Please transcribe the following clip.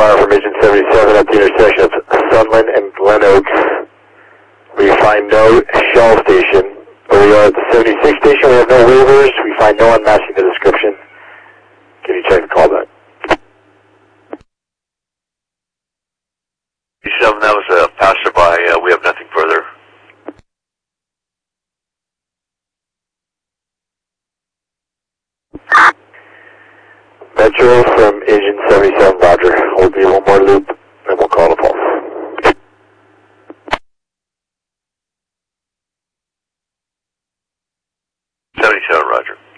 fire from Agent 77 at the intersection of Sunland and Glen Oaks. We find no Shell station. We are at the 76 station. We have no waivers. We find no one matching the description. Can you check the callback? 7, that was a passerby. We have nothing further. Metro from Agent 77, Roger. We'll do one more loop, and we'll call the pulse. 77, Roger.